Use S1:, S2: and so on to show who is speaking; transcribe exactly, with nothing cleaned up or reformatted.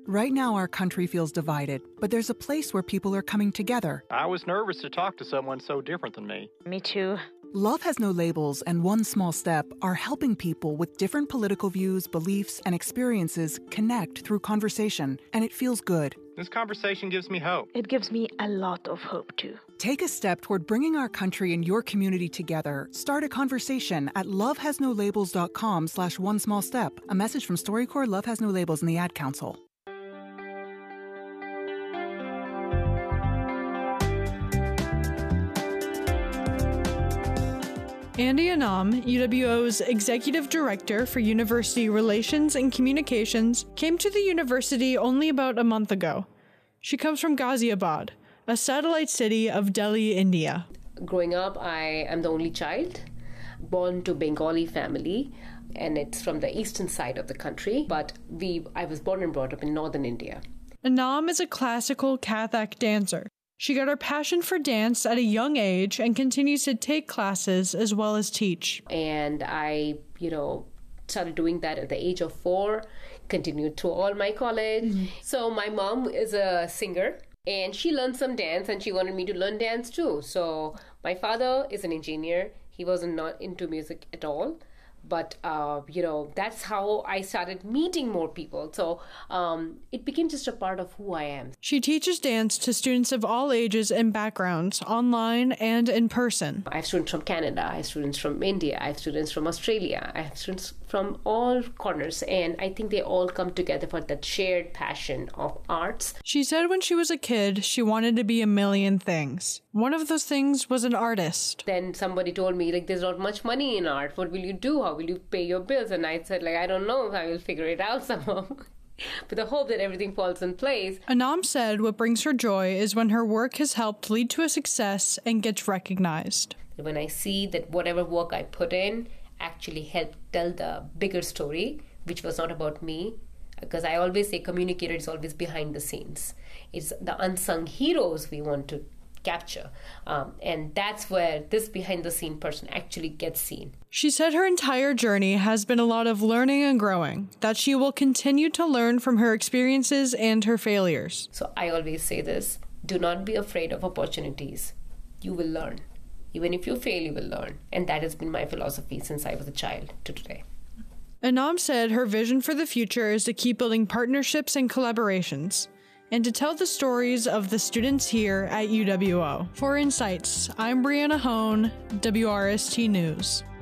S1: Right now, our country feels divided, but there's a place where people are coming together.
S2: I was nervous to talk to someone so different than me.
S3: Me too.
S1: Love Has No Labels and One Small Step are helping people with different political views, beliefs, and experiences connect through conversation, and it feels good.
S2: This conversation gives me hope.
S3: It gives me a lot of hope too.
S1: Take a step toward bringing our country and your community together. Start a conversation at lovehasnolabels.com slash one small step. A message from StoryCorps, Love Has No Labels, and the Ad Council.
S4: Andy Anam, U W O's Executive Director for University Relations and Communications, came to the university only about a month ago. She comes from Ghaziabad, a satellite city of Delhi, India.
S5: Growing up, I am the only child, born to Bengali family, and it's from the eastern side of the country, but we I was born and brought up in northern India.
S4: Anam is a classical Kathak dancer. She got her passion for dance at a young age and continues to take classes as well as teach.
S5: And I, you know, started doing that at the age of four, continued through all my college. Mm-hmm. So my mom is a singer and she learned some dance and she wanted me to learn dance too. So my father is an engineer. He wasn't not into music at all. But, uh, you know, that's how I started meeting more people. So um, it became just a part of who I am.
S4: She teaches dance to students of all ages and backgrounds, online and in person.
S5: I have students from Canada, I have students from India, I have students from Australia, I have students from all corners. And I think they all come together for that shared passion of arts.
S4: She said when she was a kid, she wanted to be a million things. One of those things was an artist.
S5: Then somebody told me, like, there's not much money in art. What will you do? How will you pay your bills? And I said, like, I don't know. I will figure it out somehow. With the hope that everything falls in place.
S4: Anam said what brings her joy is when her work has helped lead to a success and gets recognized.
S5: When I see that whatever work I put in actually helped tell the bigger story, which was not about me, because I always say communicator is always behind the scenes. It's the unsung heroes we want to capture. Um, and that's where this behind-the-scene person actually gets seen.
S4: She said her entire journey has been a lot of learning and growing, that she will continue to learn from her experiences and her failures.
S5: So I always say this, do not be afraid of opportunities. You will learn. Even if you fail, you will learn. And that has been my philosophy since I was a child to today.
S4: Anam said her vision for the future is to keep building partnerships and collaborations, and to tell the stories of the students here at U W O. For Insights, I'm Brianna Hone, W R S T News.